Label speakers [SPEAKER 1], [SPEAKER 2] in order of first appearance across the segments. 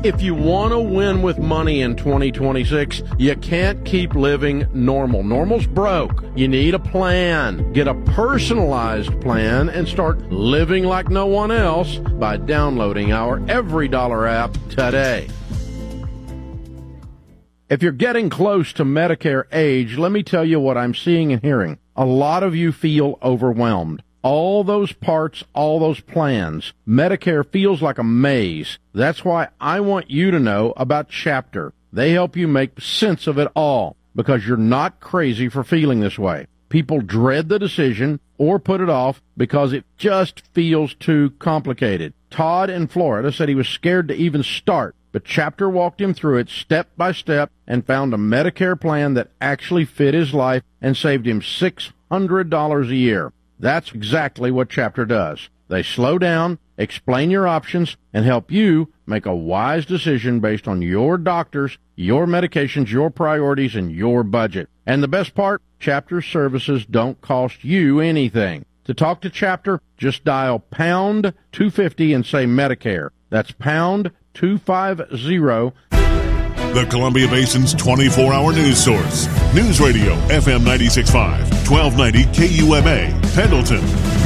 [SPEAKER 1] If you want to win with money in 2026, you can't keep living normal. Normal's broke. You need a plan. Get a personalized plan and start living like no one else by downloading our Every Dollar app today. If you're getting close to Medicare age, let me tell you what I'm seeing and hearing. A lot of you feel overwhelmed. All those parts, all those plans. Medicare feels like a maze. That's why I want you to know about Chapter. They help you make sense of it all because you're not crazy for feeling this way. People dread the decision or put it off because it just feels too complicated. Todd in Florida said he was scared to even start, but Chapter walked him through it step by step and found a Medicare plan that actually fit his life and saved him $600 a year. That's exactly what Chapter does. They slow down, explain your options, and help you make a wise decision based on your doctors, your medications, your priorities, and your budget. And the best part, Chapter services don't cost you anything. To talk to Chapter, just dial pound 250 and say Medicare. That's pound 250.
[SPEAKER 2] The Columbia Basin's 24-hour news source. News Radio, FM 96.5, 1290 KUMA, Pendleton.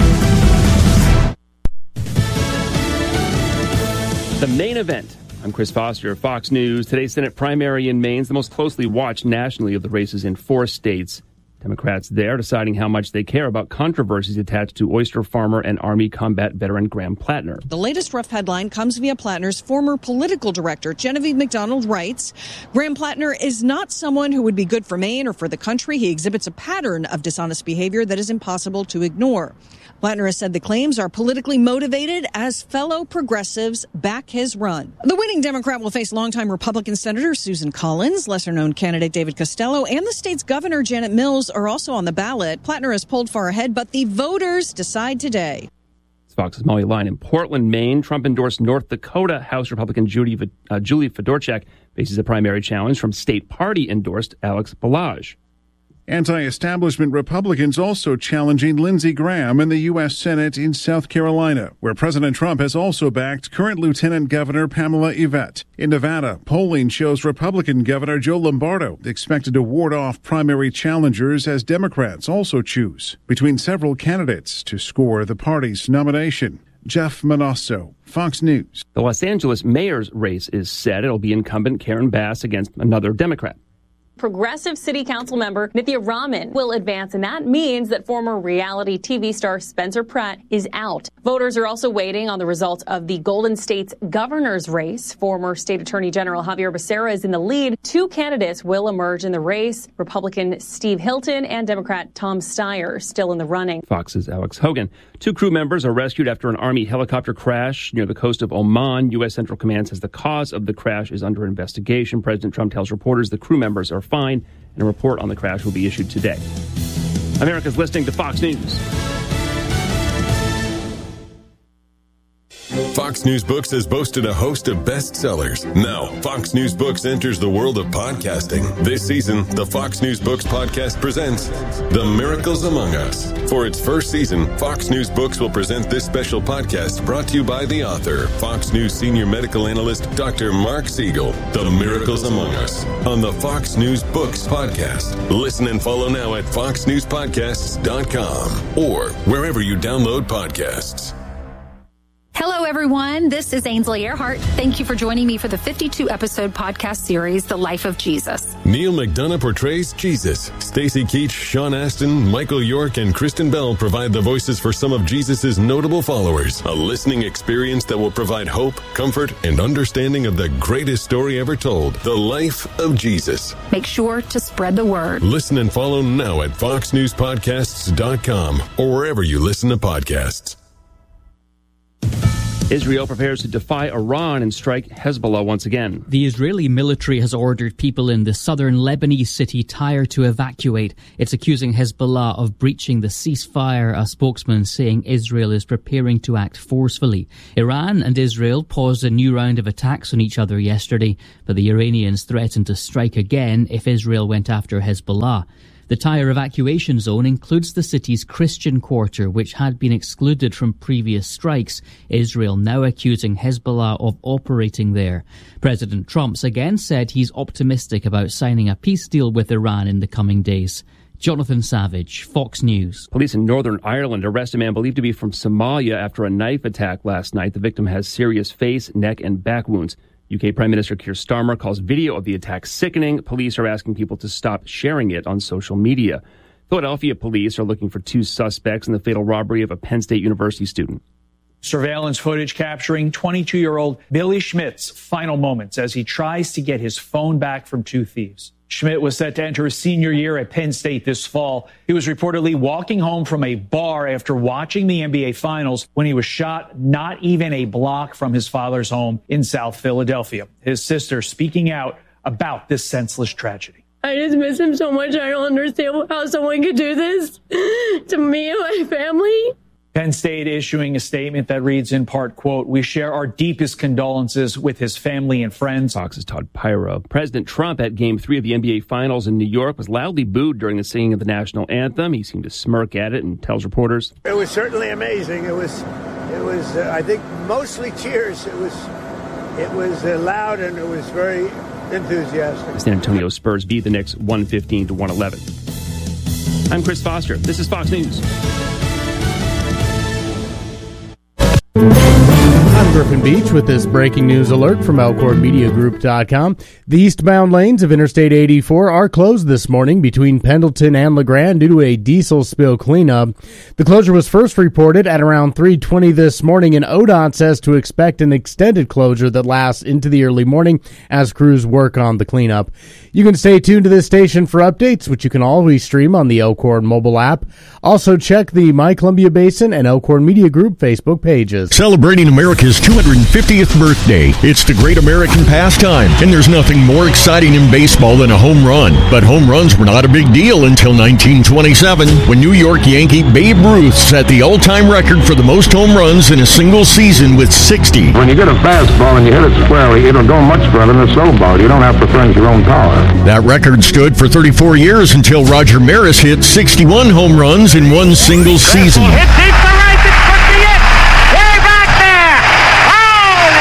[SPEAKER 3] The main event. I'm Chris Foster of Fox News. Today's Senate primary in Maine is the most closely watched nationally of the races in 4 states. Democrats there deciding how much they care about controversies attached to oyster farmer and Army combat veteran Graham Plattner.
[SPEAKER 4] The latest rough headline comes via Plattner's former political director. Genevieve McDonald writes, Graham Plattner is not someone who would be good for Maine or for the country. He exhibits a pattern of dishonest behavior that is impossible to ignore. Plattner has said the claims are politically motivated as fellow progressives back his run. The winning Democrat will face longtime Republican Senator Susan Collins, lesser-known candidate David Costello, and the state's governor Janet Mills are also on the ballot. Plattner has pulled far ahead, but the voters decide today.
[SPEAKER 3] Fox's Molly Line in Portland, Maine. Trump-endorsed North Dakota House Republican Julie Fedorchak faces a primary challenge from state party-endorsed Alex Balazs.
[SPEAKER 5] Anti-establishment Republicans also challenging Lindsey Graham in the U.S. Senate in South Carolina, where President Trump has also backed current Lieutenant Governor Pamela Yvette. In Nevada, polling shows Republican Governor Joe Lombardo expected to ward off primary challengers as Democrats also choose between several candidates to score the party's nomination. Jeff Manasso, Fox News.
[SPEAKER 3] The Los Angeles mayor's race is set. It'll be incumbent Karen Bass against another Democrat.
[SPEAKER 6] Progressive City Council member Nithya Raman will advance, and that means that former reality TV star Spencer Pratt is out. Voters are also waiting on the results of the Golden State's governor's race. Former State Attorney General Javier Becerra is in the lead. 2 candidates will emerge in the race. Republican Steve Hilton and Democrat Tom Steyer still in the running.
[SPEAKER 3] Fox's Alex Hogan. 2 crew members are rescued after an Army helicopter crash near the coast of Oman. U.S. Central Command says the cause of the crash is under investigation. President Trump tells reporters the crew members are fine, and a report on the crash will be issued today. America's listening to Fox News.
[SPEAKER 7] Fox News Books has boasted a host of bestsellers. Now, Fox News Books enters the world of podcasting. This season, the Fox News Books podcast presents The Miracles Among Us. For its first season, Fox News Books will present this special podcast brought to you by the author, Fox News senior medical analyst, Dr. Mark Siegel. The Miracles Among Us on the Fox News Books podcast. Listen and follow now at foxnewspodcasts.com or wherever you download podcasts.
[SPEAKER 8] Hello, everyone. This is Ainsley Earhart. Thank you for joining me for the 52-episode podcast series, The Life of Jesus.
[SPEAKER 7] Neil McDonough portrays Jesus. Stacey Keach, Sean Astin, Michael York, and Kristen Bell provide the voices for some of Jesus' notable followers. A listening experience that will provide hope, comfort, and understanding of the greatest story ever told, The Life of Jesus.
[SPEAKER 8] Make sure to spread the word.
[SPEAKER 7] Listen and follow now at foxnewspodcasts.com or wherever you listen to podcasts.
[SPEAKER 3] Israel prepares to defy Iran and strike Hezbollah once again.
[SPEAKER 9] The Israeli military has ordered people in the southern Lebanese city Tyre to evacuate. It's accusing Hezbollah of breaching the ceasefire, a spokesman saying Israel is preparing to act forcefully. Iran and Israel paused a new round of attacks on each other yesterday, but the Iranians threatened to strike again if Israel went after Hezbollah. The Tyre evacuation zone includes the city's Christian quarter, which had been excluded from previous strikes, Israel now accusing Hezbollah of operating there. President Trump's again said he's optimistic about signing a peace deal with Iran in the coming days. Jonathan Savage, Fox News.
[SPEAKER 3] Police in Northern Ireland arrest a man believed to be from Somalia after a knife attack last night. The victim has serious face, neck, and back wounds. UK Prime Minister Keir Starmer calls video of the attack sickening. Police are asking people to stop sharing it on social media. Philadelphia police are looking for 2 suspects in the fatal robbery of a Penn State University student.
[SPEAKER 10] Surveillance footage capturing 22-year-old Billy Schmidt's final moments as he tries to get his phone back from 2 thieves. Schmidt was set to enter his senior year at Penn State this fall. He was reportedly walking home from a bar after watching the NBA Finals when he was shot not even a block from his father's home in South Philadelphia. His sister speaking out about this senseless tragedy.
[SPEAKER 11] I just miss him so much. I don't understand how someone could do this to me and my family.
[SPEAKER 10] Penn State issuing a statement that reads in part, quote, "We share our deepest condolences with his family and friends."
[SPEAKER 3] Fox's Todd Pyro. President Trump at Game 3 of the NBA Finals in New York was loudly booed during the singing of the national anthem. He seemed to smirk at it and tells reporters,
[SPEAKER 12] "It was certainly amazing. It was. I think mostly cheers. It was loud and it was very enthusiastic."
[SPEAKER 3] The San Antonio Spurs beat the Knicks 115-111. I'm Chris Foster. This is Fox News.
[SPEAKER 13] I'm Griffin Beach with this breaking news alert from ElkhornMediaGroup.com. The eastbound lanes of Interstate 84 are closed this morning between Pendleton and LeGrand due to a diesel spill cleanup. The closure was first reported at around 3:20 this morning, and ODOT says to expect an extended closure that lasts into the early morning as crews work on the cleanup. You can stay tuned to this station for updates, which you can always stream on the Elkhorn mobile app. Also check the My Columbia Basin and Elkhorn Media Group Facebook pages.
[SPEAKER 14] Celebrating America's 250th birthday. It's the great American pastime, and there's nothing more exciting in baseball than a home run. But home runs were not a big deal until 1927, when New York Yankee Babe Ruth set the all-time record for the most home runs in a single season with 60.
[SPEAKER 15] When you get a fastball and you hit it squarely, it'll go much further than a slow ball. You don't have to furnish your own power.
[SPEAKER 14] That record stood for 34 years until Roger Maris hit 61 home runs in one single season.
[SPEAKER 16] Hit deep to right, it's pushing it. Way back there. Holy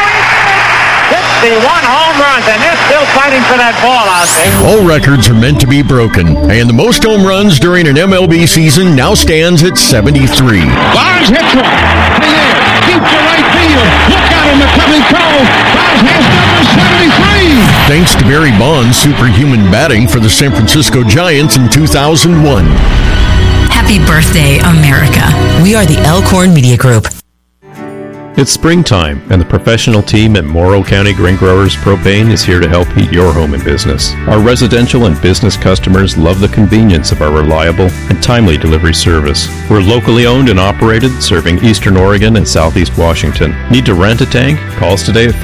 [SPEAKER 16] cow, 61 home runs, and they're still fighting for that ball out there.
[SPEAKER 14] All records are meant to be broken, and the most home runs during an MLB season now stands at 73.
[SPEAKER 16] Barnes hits one. Deep to right field. Look out in the coming throw. Barnes has number 73.
[SPEAKER 14] Thanks to Barry Bonds' superhuman batting for the San Francisco Giants in 2001.
[SPEAKER 17] Happy birthday, America. We are the Elkhorn Media Group.
[SPEAKER 18] It's springtime, and the professional team at Morrow County Grain Growers Propane is here to help heat your home and business. Our residential and business customers love the convenience of our reliable and timely delivery service. We're locally owned and operated, serving Eastern Oregon and Southeast Washington. Need to rent a tank? Call us today at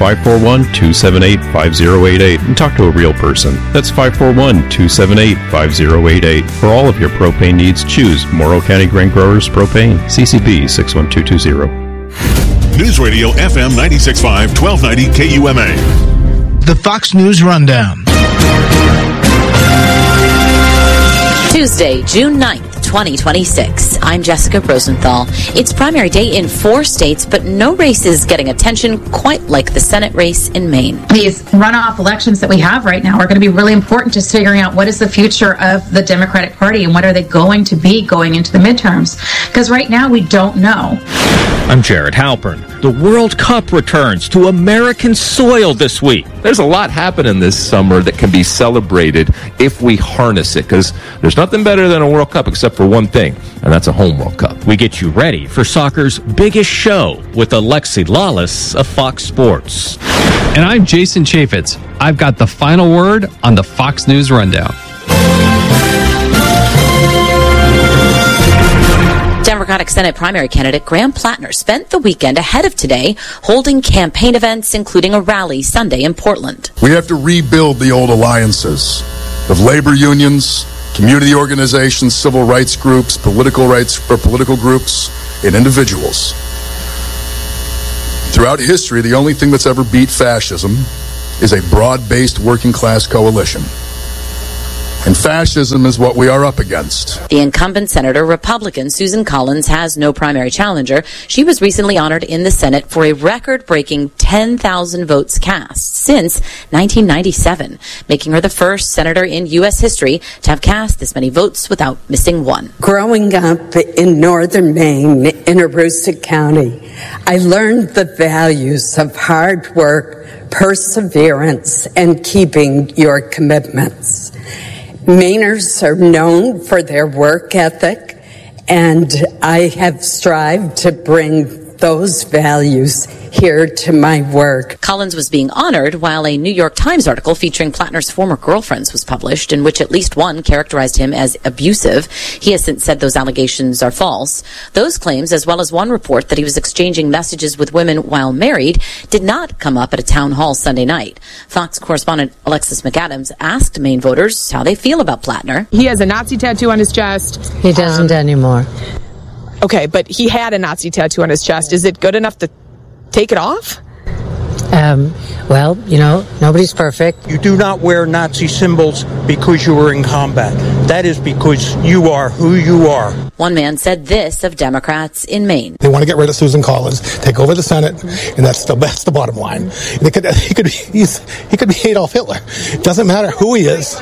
[SPEAKER 18] 541-278-5088 and talk to a real person. That's 541-278-5088. For all of your propane needs, choose Morrow County Grain Growers Propane, CCB 61220.
[SPEAKER 2] News Radio FM 96.5, 1290 KUMA.
[SPEAKER 19] The Fox News Rundown.
[SPEAKER 20] Tuesday, June 9th. 2026. I'm Jessica Rosenthal. It's primary day in 4 states, but no race is getting attention quite like the Senate race in Maine.
[SPEAKER 21] These runoff elections that we have right now are going to be really important to figuring out what is the future of the Democratic Party and what are they going to be going into the midterms. Because right now we don't know.
[SPEAKER 22] I'm Jared Halpern. The World Cup returns to American soil this week.
[SPEAKER 23] There's a lot happening this summer that can be celebrated if we harness it, because there's nothing better than a World Cup except for one thing, and that's a home World Cup.
[SPEAKER 22] We get you ready for soccer's biggest show with Alexi Lawless of Fox Sports.
[SPEAKER 24] And I'm Jason Chaffetz. I've got the final word on the Fox News Rundown.
[SPEAKER 20] Democratic Senate primary candidate Graham Plattner spent the weekend ahead of today holding campaign events, including a rally Sunday in Portland.
[SPEAKER 25] We have to rebuild the old alliances of labor unions, community organizations, civil rights groups, political groups, and individuals. Throughout history, the only thing that's ever beat fascism is a broad-based working-class coalition. And fascism is what we are up against.
[SPEAKER 20] The incumbent senator, Republican Susan Collins, has no primary challenger. She was recently honored in the Senate for a record-breaking 10,000 votes cast since 1997, making her the first senator in U.S. history to have cast this many votes without missing one.
[SPEAKER 1] Growing up in northern Maine, in Aroostook County, I learned the values of hard work, perseverance, and keeping your commitments. Mainers are known for their work ethic, and I have strived to bring those values here to my work.
[SPEAKER 20] Collins was being honored while a New York Times article featuring Plattner's former girlfriends was published, in which at least one characterized him as abusive. He has since said those allegations are false. Those claims, as well as one report that he was exchanging messages with women while married, did not come up at a town hall Sunday night. Fox correspondent Alexis McAdams asked Maine voters how they feel about Plattner.
[SPEAKER 4] He has a Nazi tattoo on his chest.
[SPEAKER 1] He doesn't anymore.
[SPEAKER 4] Okay, but he had a Nazi tattoo on his chest. Is it good enough to take it off?
[SPEAKER 1] Well, nobody's perfect.
[SPEAKER 5] You do not wear Nazi symbols because you were in combat. That is because you are who you are.
[SPEAKER 20] One man said this of Democrats in Maine.
[SPEAKER 6] They want to get rid of Susan Collins, take over the Senate, and that's the bottom line. He could be Adolf Hitler. It doesn't matter who he is.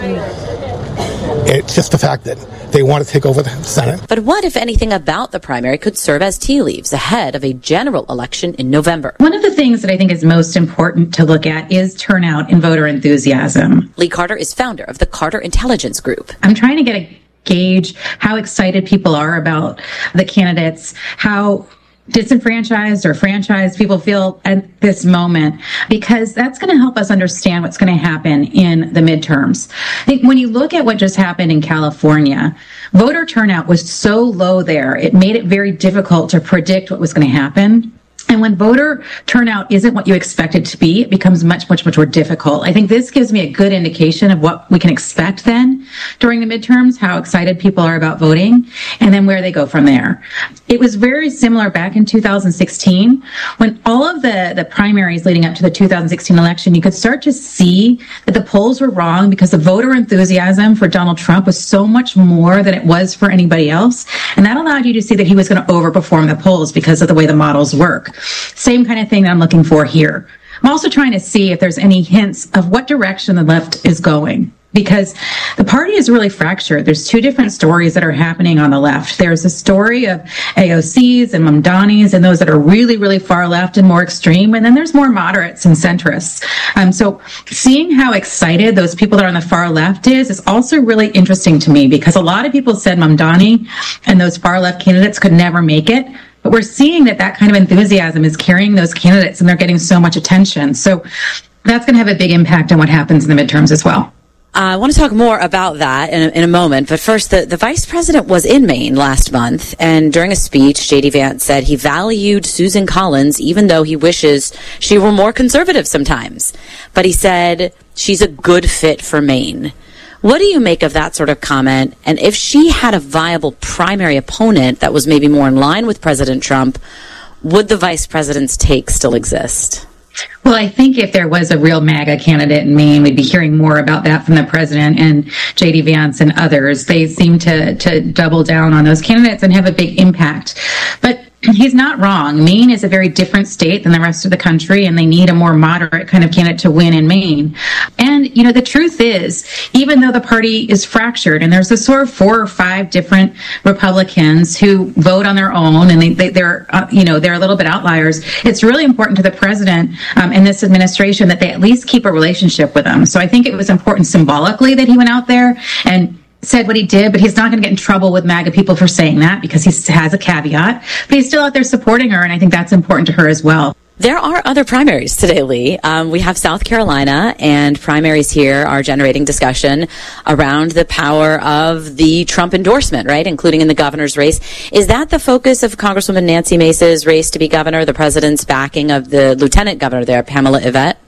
[SPEAKER 6] It's just the fact that they want to take over the Senate.
[SPEAKER 20] But what, if anything, about the primary could serve as tea leaves ahead of a general election in November?
[SPEAKER 21] One of the things that I think is most important to look at is turnout and voter enthusiasm.
[SPEAKER 20] Lee Carter is founder of the Carter Intelligence Group.
[SPEAKER 21] I'm trying to get a gauge how excited people are about the candidates, how disenfranchised or franchised people feel at this moment, because that's going to help us understand what's going to happen in the midterms. I think when you look at what just happened in California, voter turnout was so low there, it made it very difficult to predict what was going to happen. And when voter turnout isn't what you expect it to be, it becomes much, much, much more difficult. I think this gives me a good indication of what we can expect then during the midterms, how excited people are about voting, and then where they go from there. It was very similar back in 2016 when all of the primaries leading up to the 2016 election, you could start to see that the polls were wrong because the voter enthusiasm for Donald Trump was so much more than it was for anybody else. And that allowed you to see that he was going to overperform the polls because of the way the models work. Same kind of thing that I'm looking for here. I'm also trying to see if there's any hints of what direction the left is going, because the party is really fractured. There's two different stories that are happening on the left. There's a story of AOCs and Mamdanis and those that are really, really far left and more extreme. And then there's more moderates and centrists. So seeing how excited those people that are on the far left is also really interesting to me, because a lot of people said Mamdani and those far left candidates could never make it. But we're seeing that kind of enthusiasm is carrying those candidates and they're getting so much attention. So that's going to have a big impact on what happens in the midterms as well.
[SPEAKER 20] I want to talk more about that in a moment. But first, the vice president was in Maine last month. And during a speech, J.D. Vance said he valued Susan Collins, even though he wishes she were more conservative sometimes. But he said she's a good fit for Maine. What do you make of that sort of comment? And if she had a viable primary opponent that was maybe more in line with President Trump, would the vice president's take still exist?
[SPEAKER 21] Well, I think if there was a real MAGA candidate in Maine, we'd be hearing more about that from the president and J.D. Vance and others. They seem to double down on those candidates and have a big impact. But he's not wrong. Maine is a very different state than the rest of the country, and they need a more moderate kind of candidate to win in Maine. And, the truth is, even though the party is fractured, and there's a sort of 4 or 5 different Republicans who vote on their own, and they're a little bit outliers, it's really important to the president and this administration that they at least keep a relationship with them. So I think it was important symbolically that he went out there and said what he did, but he's not going to get in trouble with MAGA people for saying that because he has a caveat. But he's still out there supporting her, and I think that's important to her as well.
[SPEAKER 20] There are other primaries today, Lee. We have South Carolina, and primaries here are generating discussion around the power of the Trump endorsement, right, including in the governor's race. Is that the focus of Congresswoman Nancy Mace's race to be governor, the president's backing of the lieutenant governor there, Pamela Yvette?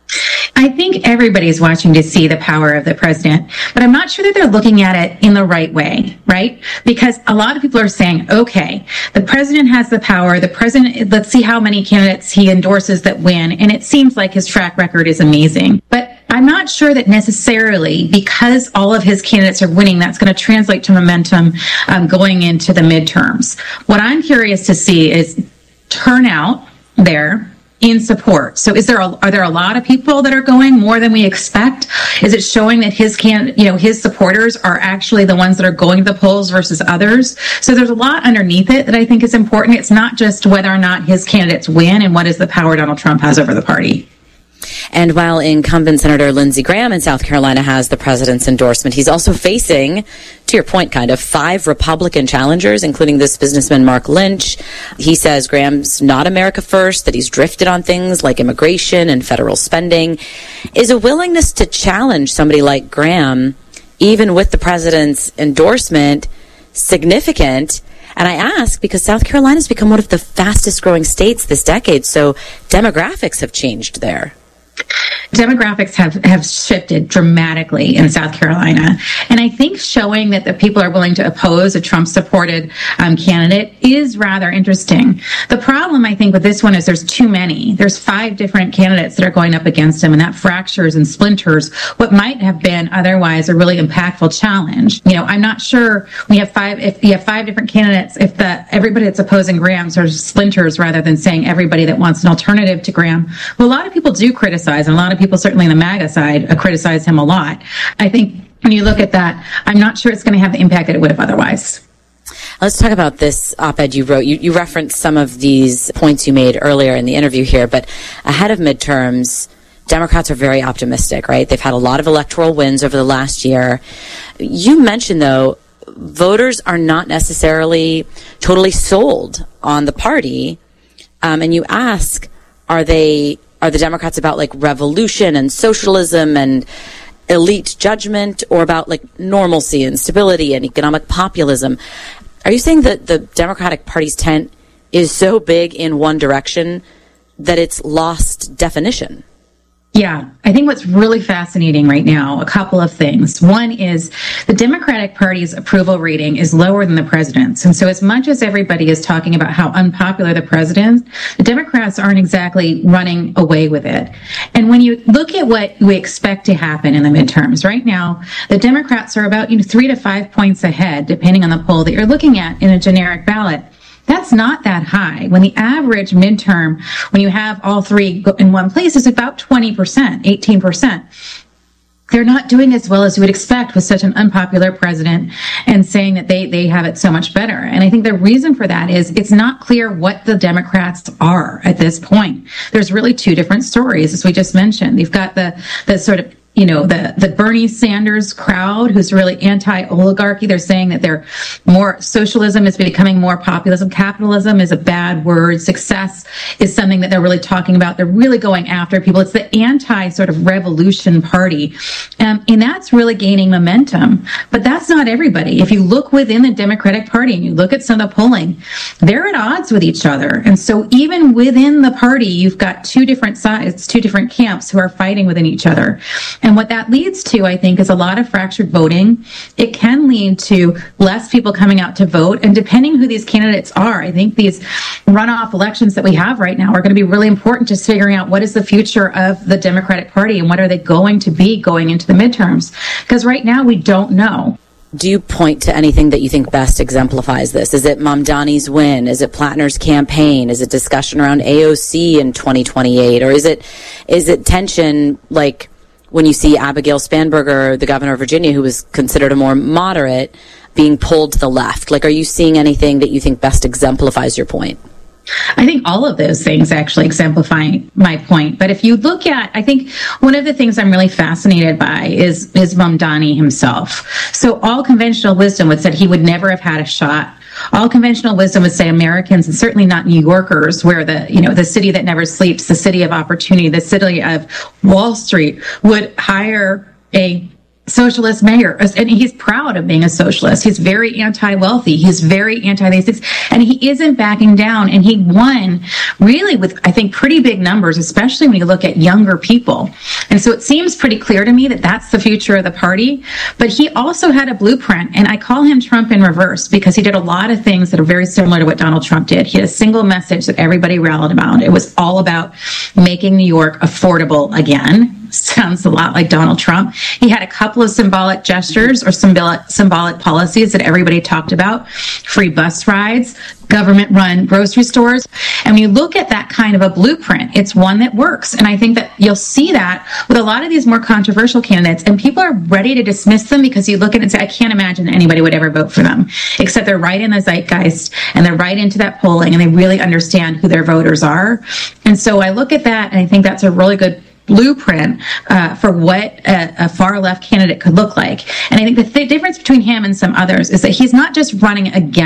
[SPEAKER 21] I think everybody's watching to see the power of the president, but I'm not sure that they're looking at it in the right way, right? Because a lot of people are saying, okay, the president has the power, let's see how many candidates he endorses that win, and it seems like his track record is amazing. But I I'm not sure that necessarily because all of his candidates are winning, that's going to translate to momentum going into the midterms. What I'm curious to see is turnout there in support. So are there a lot of people that are going, more than we expect? Is it showing that his supporters are actually the ones that are going to the polls versus others? So there's a lot underneath it that I think is important. It's not just whether or not his candidates win and what is the power Donald Trump has over the party.
[SPEAKER 20] And while incumbent Senator Lindsey Graham in South Carolina has the president's endorsement, he's also facing, to your point, 5 Republican challengers, including this businessman Mark Lynch. He says Graham's not America first, that he's drifted on things like immigration and federal spending. Is a willingness to challenge somebody like Graham, even with the president's endorsement, significant? And I ask because South Carolina's become one of the fastest growing states this decade, so demographics have changed there.
[SPEAKER 21] Demographics have shifted dramatically in South Carolina. And I think showing that the people are willing to oppose a Trump-supported candidate is rather interesting. The problem, I think, with this one is there's too many. There's 5 different candidates that are going up against him, and that fractures and splinters what might have been otherwise a really impactful challenge. I'm not sure when you have 5, if you have 5 different candidates, if everybody that's opposing Graham sort of splinters rather than saying everybody that wants an alternative to Graham. Well, a lot of people do criticize, and a lot of people, certainly on the MAGA side, criticize him a lot. I think when you look at that, I'm not sure it's going to have the impact that it would have otherwise.
[SPEAKER 20] Let's talk about this op-ed you wrote. You referenced some of these points you made earlier in the interview here, but ahead of midterms, Democrats are very optimistic, right? They've had a lot of electoral wins over the last year. You mentioned, though, voters are not necessarily totally sold on the party, and you ask, are the Democrats about revolution and socialism and elite judgment, or about normalcy and stability and economic populism? Are you saying that the Democratic Party's tent is so big in one direction that it's lost definition?
[SPEAKER 21] Yeah, I think what's really fascinating right now, a couple of things. One is the Democratic Party's approval rating is lower than the president's. And so as much as everybody is talking about how unpopular the president, the Democrats aren't exactly running away with it. And when you look at what we expect to happen in the midterms, right now, the Democrats are about 3 to 5 points ahead, depending on the poll that you're looking at in a generic ballot. That's not that high. When the average midterm, when you have all 3 in one place, is about 20%, 18%. They're not doing as well as you would expect with such an unpopular president and saying that they have it so much better. And I think the reason for that is it's not clear what the Democrats are at this point. There's really 2 different stories, as we just mentioned. You've got the sort of the Bernie Sanders crowd, who's really anti-oligarchy. They're saying that they're more socialism is becoming more populism. Capitalism is a bad word. Success is something that they're really talking about. They're really going after people. It's the anti sort of revolution party. And that's really gaining momentum. But that's not everybody. If you look within the Democratic Party and you look at some of the polling, they're at odds with each other. And so even within the party, you've got 2 different sides, 2 different camps who are fighting within each other. And what that leads to, I think, is a lot of fractured voting. It can lead to less people coming out to vote. And depending who these candidates are, I think these runoff elections that we have right now are going to be really important, just figuring out what is the future of the Democratic Party and what are they going to be going into the midterms. Because right now we don't know.
[SPEAKER 20] Do you point to anything that you think best exemplifies this? Is it Mamdani's win? Is it Plattner's campaign? Is it discussion around AOC in 2028? Or is it tension like when you see Abigail Spanberger, the governor of Virginia, who was considered a more moderate, being pulled to the left? Are you seeing anything that you think best exemplifies your point?
[SPEAKER 21] I think all of those things actually exemplify my point. But if you look at, I think one of the things I'm really fascinated by is Mamdani himself. So all conventional wisdom would say he would never have had a shot. All conventional wisdom would say Americans, and certainly not New Yorkers, where the city that never sleeps, the city of opportunity, the city of Wall Street, would hire a socialist mayor. And he's proud of being a socialist. He's very anti-wealthy. He's very anti these things. And he isn't backing down. And he won really with, I think, pretty big numbers, especially when you look at younger people. And so it seems pretty clear to me that that's the future of the party. But he also had a blueprint. And I call him Trump in reverse because he did a lot of things that are very similar to what Donald Trump did. He had a single message that everybody rallied about. It was all about making New York affordable again. sounds a lot like Donald Trump. He had a couple of symbolic gestures or symbolic policies that everybody talked about. Free bus rides, government-run grocery stores. And when you look at that kind of a blueprint, it's one that works. And I think that you'll see that with a lot of these more controversial candidates. And people are ready to dismiss them because you look at it and say, I can't imagine anybody would ever vote for them. Except they're right in the zeitgeist and they're right into that polling and they really understand who their voters are. And so I look at that and I think that's a really good blueprint for what a far left candidate could look like. And I think the difference between him and some others is that he didn't just run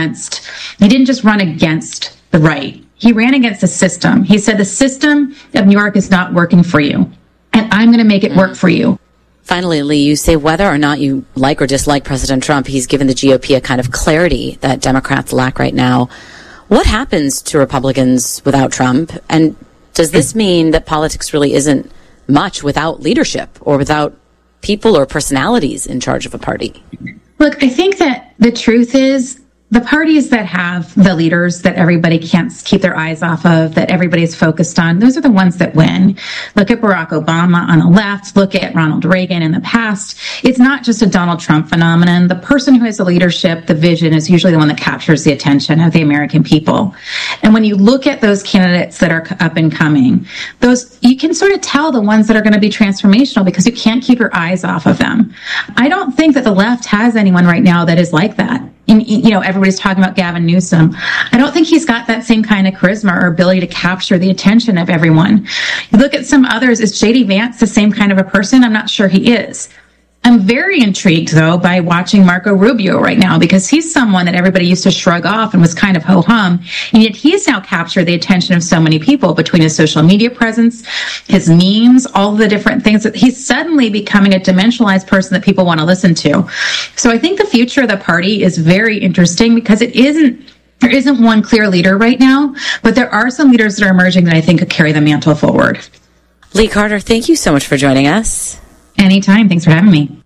[SPEAKER 21] against the right. He ran against the system. He said the system of New York is not working for you, and I'm going to make it work for you.
[SPEAKER 20] Finally, Lee, you say whether or not you like or dislike President Trump, he's given the GOP a kind of clarity that Democrats lack right now. What happens to Republicans without Trump? And does this mean that politics really isn't much without leadership or without people or personalities in charge of a party?
[SPEAKER 21] Look, I think that the truth is the parties that have the leaders that everybody can't keep their eyes off of, that everybody's focused on, those are the ones that win. Look at Barack Obama on the left. Look at Ronald Reagan in the past. It's not just a Donald Trump phenomenon. The person who has the leadership, the vision, is usually the one that captures the attention of the American people. And when you look at those candidates that are up and coming, those, you can sort of tell the ones that are going to be transformational because you can't keep your eyes off of them. I don't think that the left has anyone right now that is like that. You know, everybody's talking about Gavin Newsom. I don't think he's got that same kind of charisma or ability to capture the attention of everyone. You look at some others, is J.D. Vance the same kind of a person? I'm not sure he is. I'm very intrigued, though, by watching Marco Rubio right now because he's someone that everybody used to shrug off and was kind of ho-hum. And yet he's now captured the attention of so many people between his social media presence, his memes, all the different things. That he's suddenly becoming a dimensionalized person that people want to listen to. So I think the future of the party is very interesting because there isn't one clear leader right now, but there are some leaders that are emerging that I think could carry the mantle forward.
[SPEAKER 20] Lee Carter, thank you so much for joining us.
[SPEAKER 21] Anytime. Thanks for having me.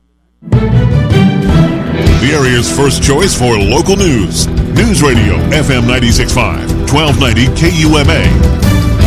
[SPEAKER 2] The area's first choice for local news. News Radio, FM 96.5, 1290 KUMA.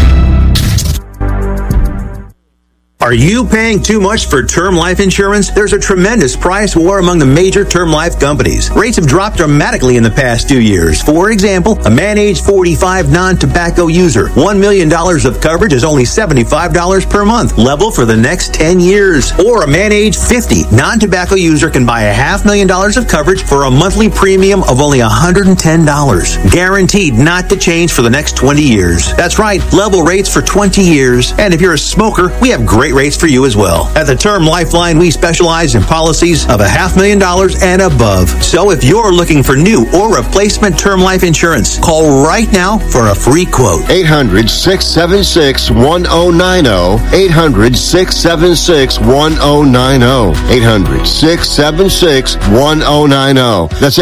[SPEAKER 7] Are you paying too much for term life insurance? There's a tremendous price war among the major term life companies. Rates have dropped dramatically in the past 2 years. For example, a man age 45 non-tobacco user, $1 million of coverage is only $75 per month, level for the next 10 years. Or a man age 50 non-tobacco user can buy $500,000 of coverage for a monthly premium of only $110. Guaranteed not to change for the next 20 years. That's right, level rates for 20 years. And if you're a smoker, we have great rates for you as well. At the Term Lifeline, we specialize in policies of $500,000 and above. So if you're looking for new or replacement term life insurance, call right now for a free quote.
[SPEAKER 8] 800-676-1090. 800-676-1090. 800-676-1090. That's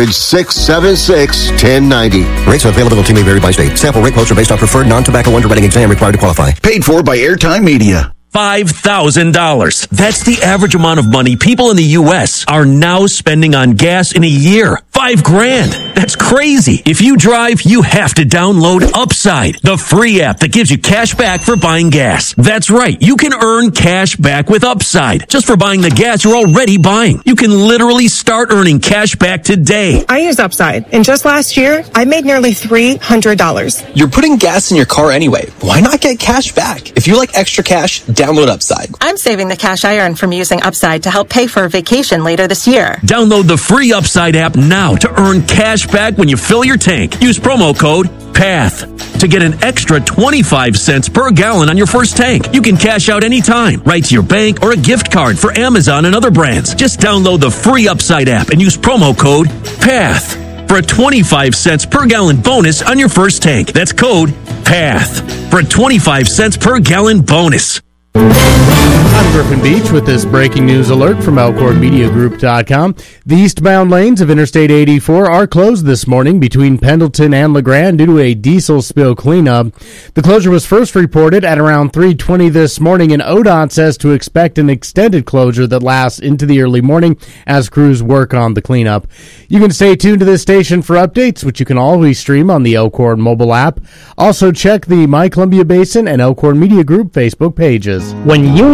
[SPEAKER 8] 800-676-1090.
[SPEAKER 9] Rates and availability may vary by state. Sample rate quotes are based on preferred non-tobacco underwriting exam required to qualify.
[SPEAKER 8] Paid for by Airtime Media.
[SPEAKER 10] $5,000. That's the average amount of money people in the U.S. are now spending on gas in a year. $5,000. That's crazy. If you drive, you have to download Upside, the free app that gives you cash back for buying gas. That's right. You can earn cash back with Upside just for buying the gas you're already buying. You can literally start earning cash back today.
[SPEAKER 11] I use Upside, and just last year, I made nearly $300.
[SPEAKER 26] You're putting gas in your car anyway. Why not get cash back? If you like extra cash, download Upside.
[SPEAKER 11] I'm saving the cash I earn from using Upside to help pay for a vacation later this year.
[SPEAKER 10] Download the free Upside app now to earn cash back when you fill your tank. Use promo code PATH to get an extra 25 cents per gallon on your first tank. You can cash out anytime, right to your bank or a gift card for Amazon and other brands. Just download the free Upside app and use promo code PATH for a 25 cents per gallon bonus on your first tank. That's code PATH for a 25 cents per gallon bonus.
[SPEAKER 13] I'm Griffin Beach with this breaking news alert from ElkhornMediaGroup.com. The eastbound lanes of Interstate 84 are closed this morning between Pendleton and LeGrand due to a diesel spill cleanup. The closure was first reported at around 3:20 this morning, and ODOT says to expect an extended closure that lasts into the early morning as crews work on the cleanup. You can stay tuned to this station for updates, which you can always stream on the Elkhorn mobile app. Also check the My Columbia Basin and Elkhorn Media Group Facebook pages.
[SPEAKER 27] When you need hearing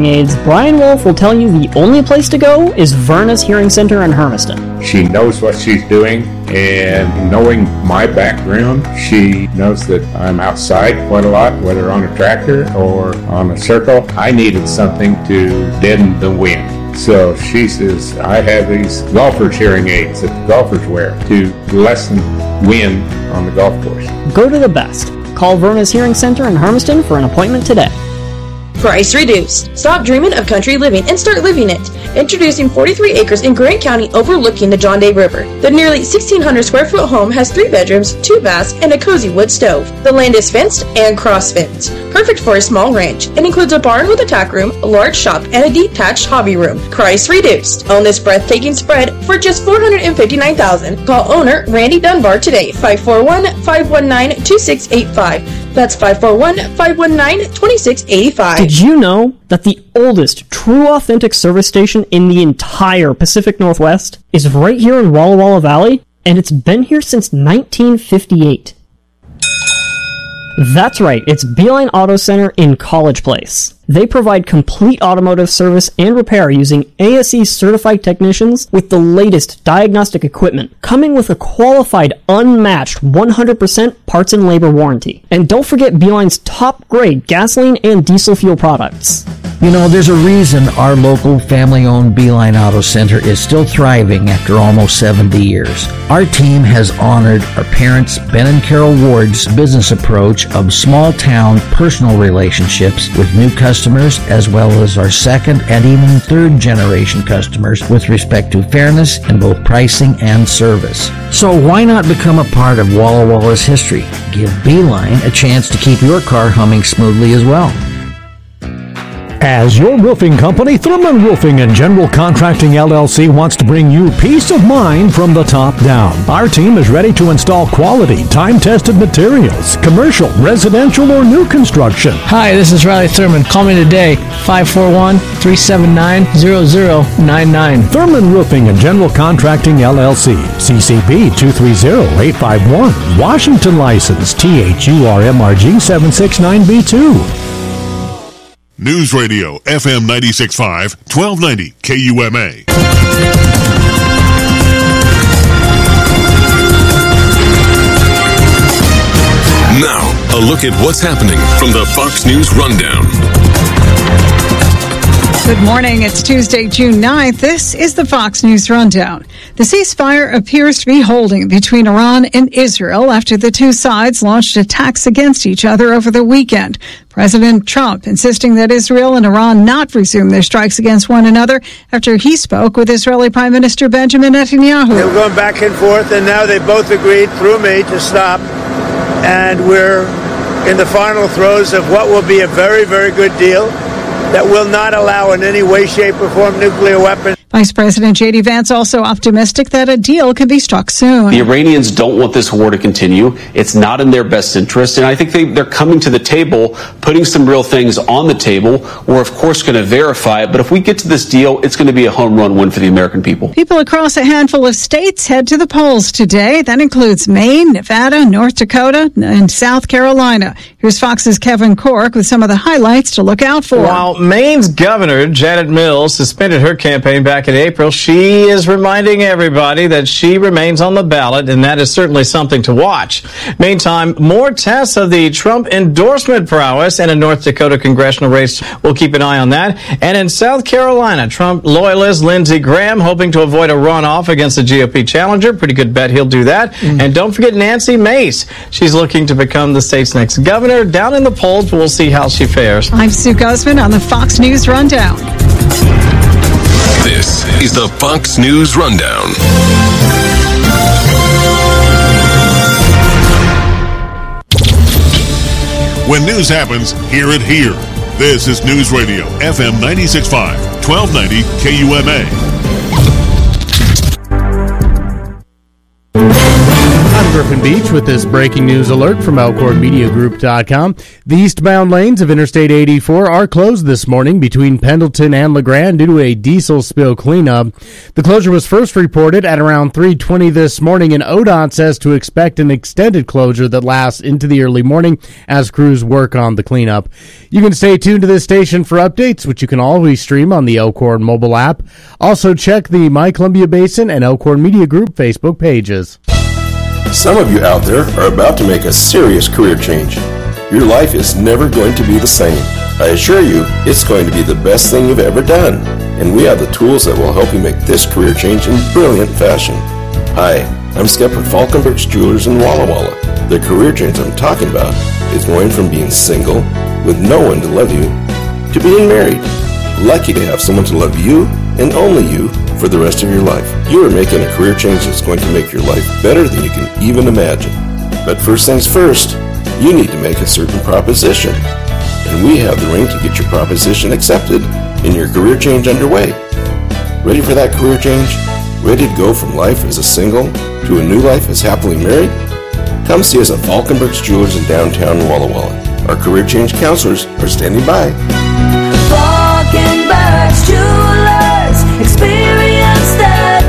[SPEAKER 3] hearing aids, Brian Wolf will tell you the only place to go is Verna's Hearing Center in Hermiston.
[SPEAKER 12] She knows what she's doing, and knowing my background, she knows that I'm outside quite a lot, whether on a tractor or on a circle. I needed something to deaden the wind. So she says, I have these golfer's hearing aids that the golfers wear to lessen wind on the golf course.
[SPEAKER 3] Go to the best. Call Verna's Hearing Center in Hermiston for an appointment today.
[SPEAKER 14] Price reduced. Stop dreaming of country living and start living it. Introducing 43 acres in Grant County overlooking the John Day River. The nearly 1,600 square foot home has 3 bedrooms, 2 baths, and a cozy wood stove. The land is fenced and cross-fenced. Perfect for a small ranch. It includes a barn with a tack room, a large shop, and a detached hobby room. Price reduced. Own this breathtaking spread for just $459,000. Call owner Randy Dunbar today, 541-519-2685. That's 541-519-2685.
[SPEAKER 3] Did you know that the oldest true authentic service station in the entire Pacific Northwest is right here in Walla Walla Valley? And it's been here since 1958. That's right, it's Beeline Auto Center in College Place. They provide complete automotive service and repair using ASE certified technicians with the latest diagnostic equipment, coming with a qualified, unmatched 100% parts and labor warranty. And don't forget Beeline's top grade gasoline and diesel fuel products.
[SPEAKER 15] You know, there's a reason our local family-owned Beeline Auto Center is still thriving after almost 70 years. Our team has honored our parents, Ben and Carol Ward's business approach of small-town personal relationships with new customers, as well as our second and even third-generation customers with respect to fairness in both pricing and service. So why not become a part of Walla Walla's history? Give Beeline a chance to keep your car humming smoothly as well.
[SPEAKER 16] As your roofing company, Thurman Roofing and General Contracting LLC wants to bring you peace of mind from the top down. Our team is ready to install quality, time-tested materials, commercial, residential, or new construction.
[SPEAKER 17] Hi, this is Riley Thurman. Call me today, 541-379-0099.
[SPEAKER 16] Thurman Roofing and General Contracting LLC, CCB 230-851, Washington license, THURMRG 769B2.
[SPEAKER 2] News Radio, FM 96.5, 1290 KUMA.
[SPEAKER 27] Now, a look at what's happening from the Fox News Rundown.
[SPEAKER 28] Good morning. It's Tuesday, June 9th. This is the Fox News Rundown. The ceasefire appears to be holding between Iran and Israel after the two sides launched attacks against each other over the weekend. President Trump insisting that Israel and Iran not resume their strikes against one another after he spoke with Israeli Prime Minister Benjamin Netanyahu.
[SPEAKER 29] They were going back and forth, and now they both agreed through me to stop. And we're in the final throes of what will be a very, very good deal that will not allow in any way, shape, or form nuclear weapons.
[SPEAKER 28] Vice President J.D. Vance also optimistic that a deal can be struck soon.
[SPEAKER 30] The Iranians don't want this war to continue. It's not in their best interest. And I think they're coming to the table, putting some real things on the table. We're, of course, going to verify it. But if we get to this deal, it's going to be a home run win for the American people.
[SPEAKER 28] People across a handful of states head to the polls today. That includes Maine, Nevada, North Dakota, and South Carolina. Here's Fox's Kevin Cork with some of the highlights to look out for.
[SPEAKER 31] While Maine's Governor Janet Mills suspended her campaign back in April, she is reminding everybody that she remains on the ballot, and that is certainly something to watch. Meantime, more tests of the Trump endorsement prowess in a North Dakota congressional race. We'll keep an eye on that. And in South Carolina, Trump loyalist Lindsey Graham hoping to avoid a runoff against the GOP challenger. Pretty good bet he'll do that. And don't forget Nancy Mace. She's looking to become the state's next governor. Down in the polls, but we'll see how she fares.
[SPEAKER 28] I'm Sue Guzman on the Fox News Rundown.
[SPEAKER 27] This is the Fox News Rundown.
[SPEAKER 2] When news happens, hear it here. This is News Radio, FM 96.5, 1290 KUMA.
[SPEAKER 32] I'm
[SPEAKER 13] Griffin Beach with this breaking news alert from ElkhornMediaGroup.com. The eastbound lanes of Interstate 84 are closed this morning between Pendleton and LeGrand due to a diesel spill cleanup. The closure was first reported at around 3:20 this morning, and ODOT says to expect an extended closure that lasts into the early morning as crews work on the cleanup. You can stay tuned to this station for updates, which you can always stream on the Elkhorn mobile app. Also check the My Columbia Basin and Elkhorn Media Group Facebook pages.
[SPEAKER 1] Some of you out there are about to make a serious career change. Your life is never going to be the same. I assure you, it's going to be the best thing you've ever done. And we have the tools that will help you make this career change in brilliant fashion. Hi, I'm Skip with Falkenbergs Jewelers in Walla Walla. The career change I'm talking about is going from being single, with no one to love you, to being married. Lucky to have someone to love you, and only you, for the rest of your life. You are making a career change that's going to make your life better than you can even imagine. But first things first, you need to make a certain proposition. And we have the ring to get your proposition accepted and your career change underway. Ready for that career change? Ready to go from life as a single to a new life as happily married? Come see us at Falkenbergs Jewelers in downtown Walla Walla. Our career change counselors are standing by.
[SPEAKER 4] Falkenbergs Jewelers, experience the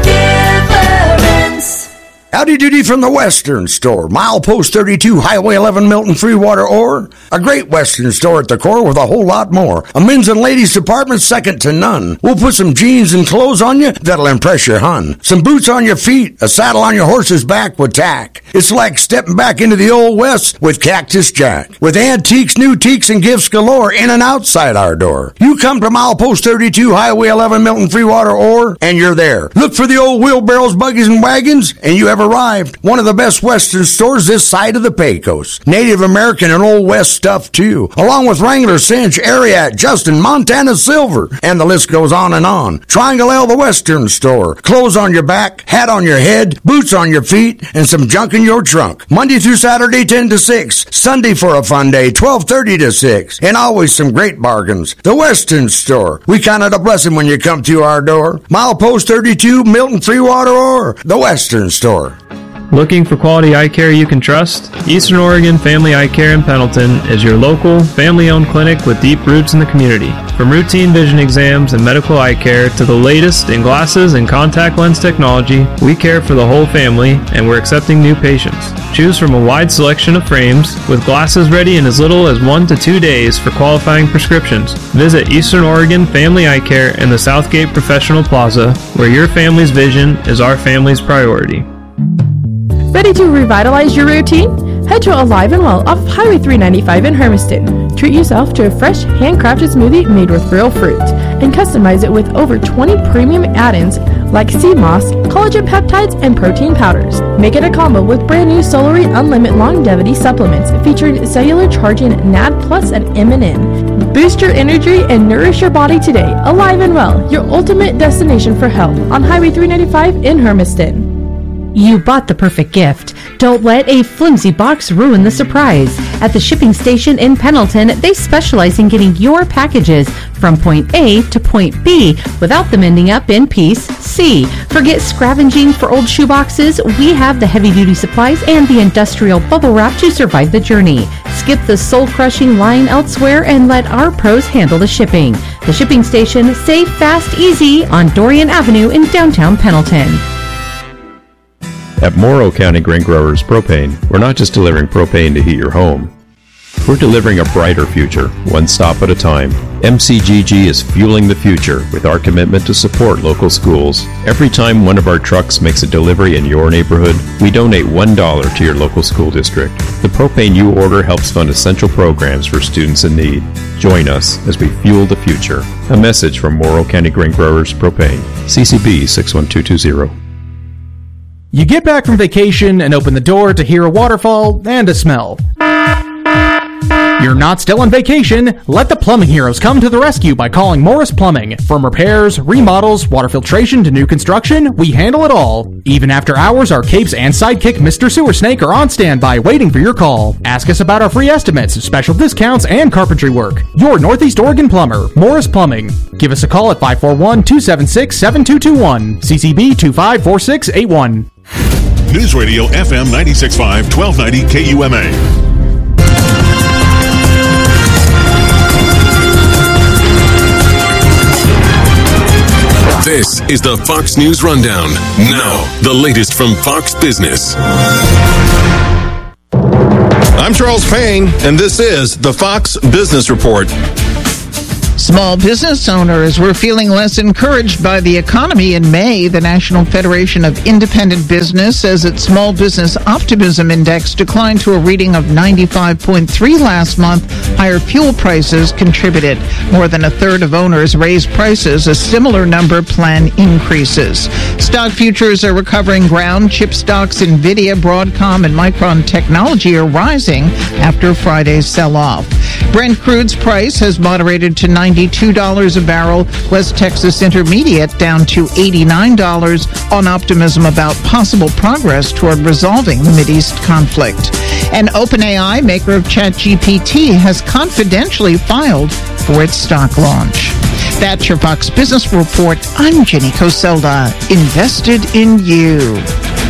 [SPEAKER 4] difference.
[SPEAKER 5] Howdy doody from the Western Store. Milepost 32, Highway 11, Milton, Freewater, Ore. A great Western store at the core with a whole lot more. A men's and ladies department second to none. We'll put some jeans and clothes on you that'll impress your hun. Some boots on your feet, a saddle on your horse's back with tack. It's like stepping back into the Old West with Cactus Jack. With antiques, new teaks, and gifts galore in and outside our door. You come to Milepost 32, Highway 11, Milton, Freewater, Ore, and you're there. Look for the old wheelbarrows, buggies, and wagons, and you have arrived. One of the best Western stores this side of the Pecos. Native American and Old West stuff, too. Along with Wrangler, Cinch, Ariat, Justin, Montana Silver, and the list goes on and on. Triangle L, the Western Store. Clothes on your back, hat on your head, boots on your feet, and some junk in your trunk. Monday through Saturday, 10 to 6. Sunday for a fun day, 12:30 to 6. And always some great bargains. The Western Store. We count it a blessing when you come through our door. Milepost 32, Milton, Freewater, Ore. The Western Store.
[SPEAKER 6] Looking for quality eye care you can trust? Eastern Oregon Family Eye Care in Pendleton is your local, family-owned clinic with deep roots in the community. From routine vision exams and medical eye care to the latest in glasses and contact lens technology, we care for the whole family, and we're accepting new patients. Choose from a wide selection of frames, with glasses ready in as little as 1 to 2 days for qualifying prescriptions. Visit Eastern Oregon Family Eye Care in the Southgate Professional Plaza, where your family's vision is our family's priority.
[SPEAKER 18] Ready to revitalize your routine? Head to Alive and Well off Highway 395 in Hermiston. Treat yourself to a fresh, handcrafted smoothie made with real fruit and customize it with over 20 premium add-ins like sea moss, collagen peptides, and protein powders. Make it a combo with brand new Solary Unlimited Longevity supplements featuring cellular charging NAD Plus and MNN. Boost your energy and nourish your body today. Alive and Well, your ultimate destination for health on Highway 395 in Hermiston.
[SPEAKER 19] You bought the perfect gift. Don't let a flimsy box ruin the surprise. At the shipping station in Pendleton, they specialize in getting your packages from point A to point B without them ending up in piece C. Forget scavenging for old shoeboxes. We have the heavy-duty supplies and the industrial bubble wrap to survive the journey. Skip the soul-crushing line elsewhere and let our pros handle the shipping. The shipping station, safe, fast, easy on Dorian Avenue in downtown Pendleton.
[SPEAKER 20] At Morrow County Grain Growers Propane, we're not just delivering propane to heat your home. We're delivering a brighter future, one stop at a time. MCGG is fueling the future with our commitment to support local schools. Every time one of our trucks makes a delivery in your neighborhood, we donate $1 to your local school district. The propane you order helps fund essential programs for students in need. Join us as we fuel the future. A message from Morrow County Grain Growers Propane. CCB 61220.
[SPEAKER 22] You get back from vacation and open the door to hear a waterfall and a smell. You're not still on vacation. Let the plumbing heroes come to the rescue by calling Morris Plumbing. From repairs, remodels, water filtration to new construction, we handle it all. Even after hours, our capes and sidekick Mr. Sewer Snake are on standby waiting for your call. Ask us about our free estimates, special discounts, and carpentry work. Your Northeast Oregon plumber, Morris Plumbing. Give us a call at 541-276-7221. CCB 254681.
[SPEAKER 2] News Radio FM 96.5, 1290 KUMA.
[SPEAKER 27] This is the Fox News Rundown. Now, the latest from Fox Business.
[SPEAKER 7] I'm Charles Payne, and this is the Fox Business Report.
[SPEAKER 8] Small business owners were feeling less encouraged by the economy in May. The National Federation of Independent Business says its Small Business Optimism Index declined to a reading of 95.3 last month. Higher fuel prices contributed. More than a third of owners raised prices. A similar number plan increases. Stock futures are recovering ground. Chip stocks Nvidia, Broadcom, and Micron Technology are rising after Friday's sell-off. Brent crude's price has moderated to $92 a barrel. West Texas Intermediate down to $89 on optimism about possible progress toward resolving the Mideast conflict. And OpenAI, maker of ChatGPT, has confidentially filed for its stock launch. That's your Fox Business Report. I'm Jenny Coselda. Invested in you.